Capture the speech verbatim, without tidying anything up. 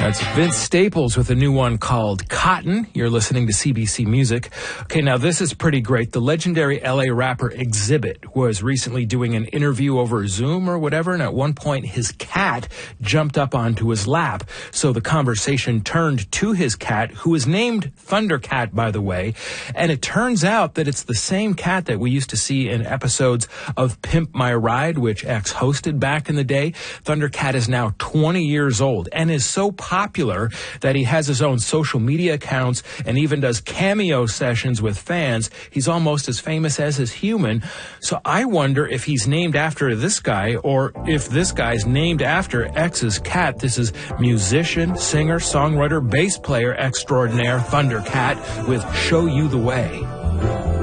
That's Vince Staples with a new one called Cotton. You're listening to C B C Music. Okay, now this is pretty great. The legendary L A rapper Xzibit was recently doing an interview over Zoom or whatever, and at one point his cat jumped up onto his lap. So the conversation turned to his cat, who is named Thundercat, by the way, and it turns out that it's the same cat that we used to see in episodes of Pimp My Ride, which X hosted back in the day. Thundercat is now twenty years old and is so popular that he has his own social media accounts and even does cameo sessions with fans. He's almost as famous as his human. So I wonder if he's named after this guy or if this guy's named after X's cat. This is musician, singer, songwriter, bass player extraordinaire Thundercat with Show You the Way.